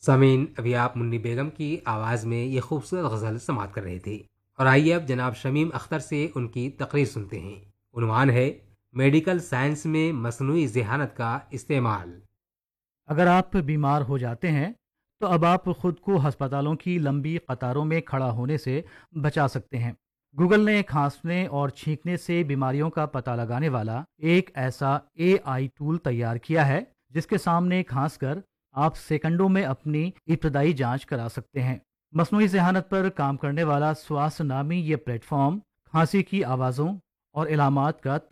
सामीन, अभी आप मुन्नी बेगम की आवाज़ में ये खूबसूरत गज़ल समात कर रहे थे। और आइए अब जनाब शमीम अख्तर से उनकी तकरीर सुनते हैं। उन्वान है मेडिकल साइंस में मसनूई ज़हानत का इस्तेमाल। अगर आप बीमार हो जाते हैं तो अब आप खुद को अस्पतालों की लंबी कतारों में खड़ा होने से बचा सकते हैं। गूगल ने खांसने और छींकने से बीमारियों का पता लगाने वाला एक ऐसा एआई टूल तैयार किया है जिसके सामने खांस कर आप सेकंडों में अपनी इब्तदाई जांच करा सकते हैं। मसनूई जहानत पर काम करने वाला स्वास्थ्य नामी ये प्लेटफॉर्म खांसी की आवाज़ों और इलामात का